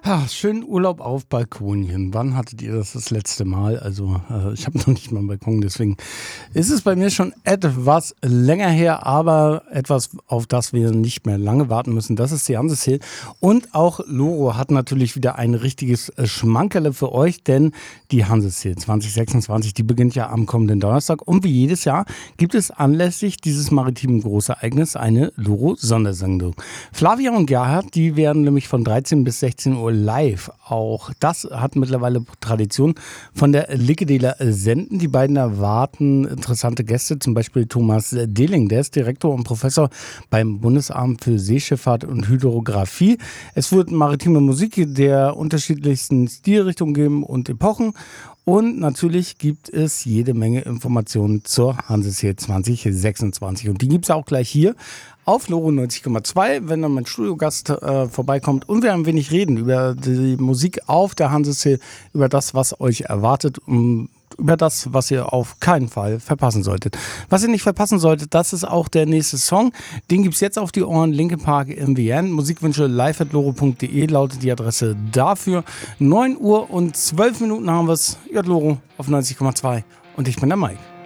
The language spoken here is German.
Schönen Urlaub auf Balkonien. Wann hattet ihr das letzte Mal? Also, ich habe noch nicht mal einen Balkon, deswegen ist es bei mir schon etwas länger her, aber etwas, auf das wir nicht mehr lange warten müssen. Das ist die Hanseshill. Und auch Loro hat natürlich wieder ein richtiges Schmankerle für euch, denn die Hanseshill 2026, die beginnt ja am kommenden Donnerstag. Und wie jedes Jahr gibt es anlässlich dieses maritimen Großereignisses eine Loro-Sondersendung. Flavia und Gerhard, die werden nämlich von 13 bis 16 Uhr live. Auch das hat mittlerweile Tradition von der Likedela senden. Die beiden erwarten interessante Gäste, zum Beispiel Thomas Dehling, der ist Direktor und Professor beim Bundesamt für Seeschifffahrt und Hydrographie. Es wird maritime Musik der unterschiedlichsten Stilrichtungen geben und Epochen. Und natürlich gibt es jede Menge Informationen zur Hanseshill 2026. Und die gibt es auch gleich hier auf Loro 90,2, wenn dann mein Studiogast vorbeikommt und wir ein wenig reden über die Musik auf der Hanseshill, über das, was euch erwartet, über das, was ihr auf keinen Fall verpassen solltet. Was ihr nicht verpassen solltet, das ist auch der nächste Song. Den gibt es jetzt auf die Ohren. Linkin Park MVN. Musikwünsche live@loro.de lautet die Adresse dafür. 9 Uhr und 12 Minuten haben wir es. Ihr Loro auf 90,2. Und ich bin der Mike.